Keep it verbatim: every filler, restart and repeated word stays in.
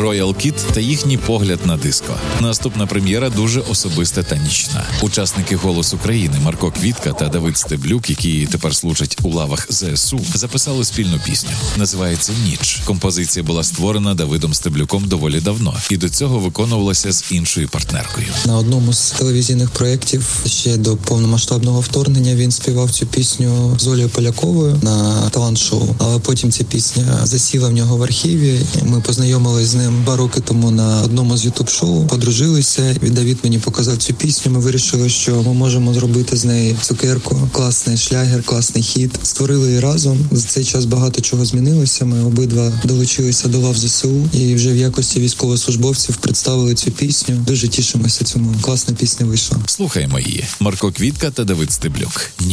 Royal Kid та їхній погляд на диско. Наступна прем'єра дуже особиста та нічна. Учасники «Голос України» Марко Квітка та Давид Стеблюк, які тепер служать у лавах зе ес у, записали спільну пісню. Називається «Ніч». Композиція була створена Давидом Стеблюком доволі давно і до цього виконувалася з іншою партнеркою. На одному з телевізійних проєктів ще до повномасштабного вторгнення він співав цю пісню з Олею Поляковою на талант-шоу. Але потім ця пісня засіла в нього в архіві. Ми познайомились з ним два роки тому на одному з ютуб-шоу, подружилися. І Давид мені показав цю пісню. Ми вирішили, що ми можемо зробити з неї цукерку. Класний шлягер, класний хіт. Створили її разом. За цей час багато чого змінилося. Ми обидва долучилися до лав зе ес у і вже в якості військовослужбовців представили цю пісню. Дуже тішимося цьому. Класна пісня вийшла. Слухаємо її. Марко Квітка та Давид Стеблюк.